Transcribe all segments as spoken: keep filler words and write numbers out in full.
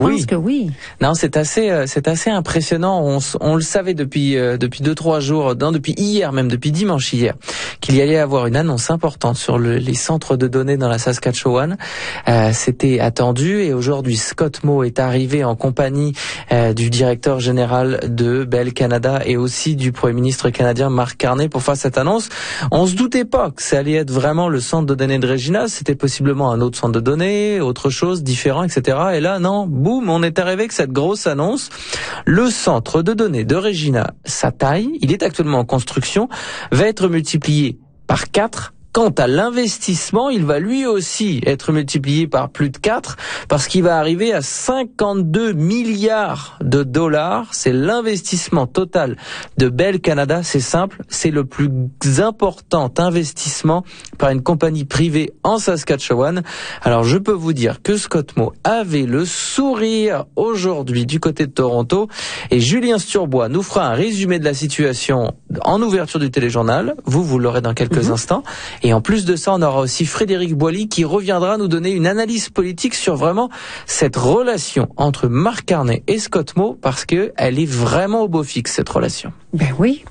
Je oui. pense que oui. Non, c'est assez, euh, c'est assez impressionnant. On, on le savait depuis euh, depuis deux trois jours, non, depuis hier même, depuis dimanche hier, qu'il y allait avoir une annonce importante sur le, les centres de données dans la Saskatchewan. Euh, c'était attendu et aujourd'hui Scott Moe est arrivé en compagnie euh, du directeur général de Bell Canada et aussi du Premier ministre canadien Mark Carney pour faire cette annonce. On se doutait pas que ça allait être vraiment le centre de données de Regina. C'était possiblement un autre centre de données, autre chose, différent, et cetera. Et là, non, boum, on est arrivé avec cette grosse annonce. Le centre de données de Regina, sa taille, il est actuellement en construction, va être multiplié par quatre. Quant à l'investissement, il va lui aussi être multiplié par plus de quatre parce qu'il va arriver à cinquante-deux milliards de dollars. C'est l'investissement total de Bell Canada. C'est simple, c'est le plus important investissement par une compagnie privée en Saskatchewan. Alors je peux vous dire que Scott Moe avait le sourire aujourd'hui du côté de Toronto et Julien Sturbois nous fera un résumé de la situation en ouverture du téléjournal. Vous, vous l'aurez dans quelques mmh. instants. Et en plus de ça, on aura aussi Frédéric Boilly qui reviendra nous donner une analyse politique sur vraiment cette relation entre Mark Carney et Scott Moe parce que elle est vraiment au beau fixe, cette relation. Ben oui.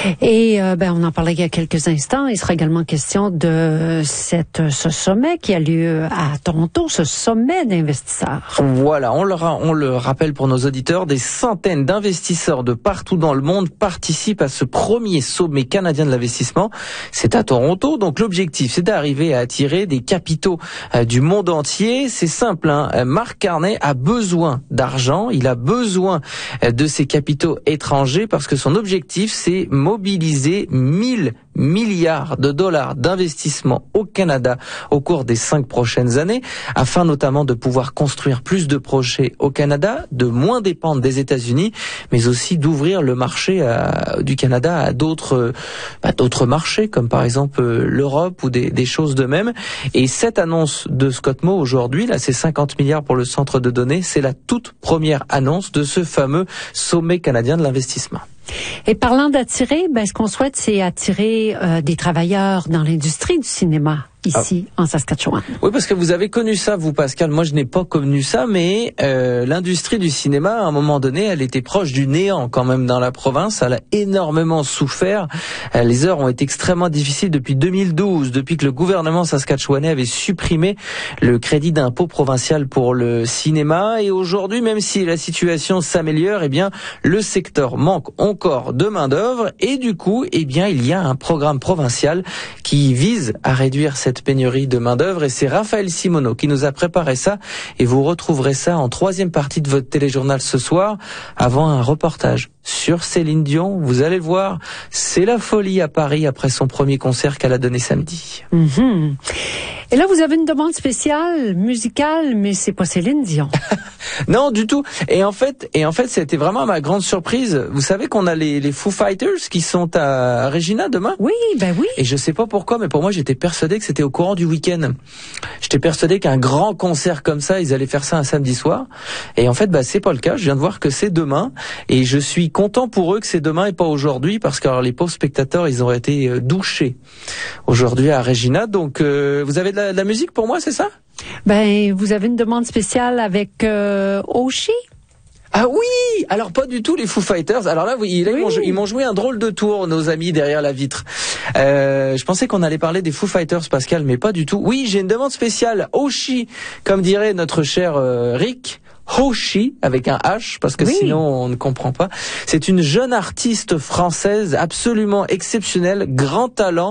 Et euh, ben on en parlait il y a quelques instants. Il sera également question de cette ce sommet qui a lieu à Toronto, ce sommet d'investisseurs. Voilà, on le, on le rappelle pour nos auditeurs, des centaines d'investisseurs de partout dans le monde participent à ce premier sommet canadien de l'investissement. C'est à Toronto, donc l'objectif c'est d'arriver à attirer des capitaux euh, du monde entier. C'est simple, hein. Mark Carney a besoin d'argent, il a besoin euh, de ces capitaux étrangers parce que son objectif c'est mobiliser mille milliards de dollars d'investissement au Canada au cours des cinq prochaines années, afin notamment de pouvoir construire plus de projets au Canada, de moins dépendre des États-Unis, mais aussi d'ouvrir le marché à, du Canada à d'autres, à d'autres marchés, comme par exemple l'Europe ou des, des choses de même. Et cette annonce de Scott Moe aujourd'hui, là, c'est cinquante milliards pour le centre de données, c'est la toute première annonce de ce fameux sommet canadien de l'investissement. Et parlant d'attirer, ben, ce qu'on souhaite, c'est attirer euh, des travailleurs dans l'industrie du cinéma ici ah. en Saskatchewan. Oui, parce que vous avez connu ça, vous, Pascal. Moi, je n'ai pas connu ça, mais euh, l'industrie du cinéma, à un moment donné, elle était proche du néant quand même dans la province. Elle a énormément souffert. Euh, les heures ont été extrêmement difficiles depuis deux mille douze, depuis que le gouvernement saskatchewanais avait supprimé le crédit d'impôt provincial pour le cinéma. Et aujourd'hui, même si la situation s'améliore, eh bien, le secteur manque encore de main-d'œuvre. Et du coup, eh bien, il y a un programme provincial qui vise à réduire cette pénurie de main-d'œuvre et c'est Raphaël Simoneau qui nous a préparé ça et vous retrouverez ça en troisième partie de votre téléjournal ce soir avant un reportage sur Céline Dion. Vous allez le voir, c'est la folie à Paris après son premier concert qu'elle a donné samedi. Mm-hmm. Et là, vous avez une demande spéciale musicale, mais c'est pas Céline Dion. Non, du tout. Et en fait, et en fait, c'était vraiment ma grande surprise. Vous savez qu'on a les, les Foo Fighters qui sont à Regina demain? Oui, ben oui. Et je sais pas pourquoi, mais pour moi, j'étais persuadé que c'était au courant du week-end. J'étais persuadé qu'un grand concert comme ça, ils allaient faire ça un samedi soir. Et en fait, bah, c'est pas le cas. Je viens de voir que c'est demain. Et je suis content pour eux que c'est demain et pas aujourd'hui, parce que alors, les pauvres spectateurs, ils ont été euh, douchés aujourd'hui à Regina. Donc, euh, vous avez de la, de la musique pour moi, c'est ça? Ben, vous avez une demande spéciale avec euh, Oshi? Ah oui, alors pas du tout les Foo Fighters. Alors là, oui, là, oui. Ils, m'ont, ils m'ont joué un drôle de tour, nos amis derrière la vitre. Euh, je pensais qu'on allait parler des Foo Fighters, Pascal, mais pas du tout. Oui, j'ai une demande spéciale. Oshi, comme dirait notre cher euh, Rick. Oshi avec un H parce que oui. Sinon on ne comprend pas. C'est une jeune artiste française absolument exceptionnelle, grand talent.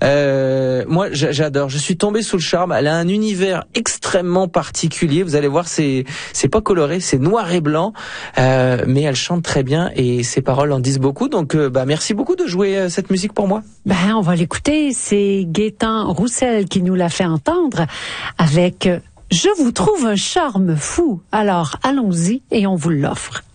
Euh, moi j'adore, je suis tombé sous le charme. Elle a un univers extrêmement particulier. Vous allez voir, c'est c'est pas coloré, c'est noir et blanc, euh, mais elle chante très bien et ses paroles en disent beaucoup. Donc euh, bah merci beaucoup de jouer euh, cette musique pour moi. Ben on va l'écouter. C'est Gaétan Roussel qui nous l'a fait entendre avec. Je vous trouve un charme fou. Alors, allons-y et on vous l'offre.